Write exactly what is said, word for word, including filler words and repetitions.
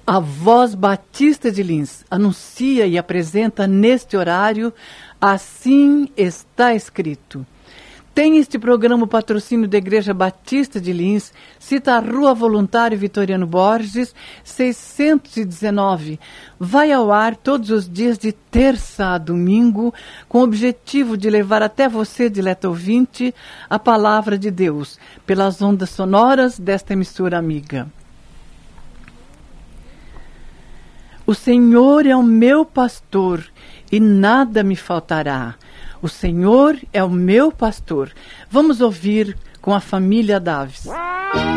A Voz Batista de Lins anuncia e apresenta neste horário Assim Está Escrito. Tem este programa o patrocínio da Igreja Batista de Lins, cita a Rua Voluntário Vitoriano Borges, seiscentos e dezenove. Vai ao ar todos os dias de terça a domingo, com o objetivo de levar até você, dileto ouvinte, a palavra de Deus, pelas ondas sonoras desta emissora amiga. O Senhor é o meu pastor e nada me faltará. O Senhor é o meu pastor. Vamos ouvir com a família Daves.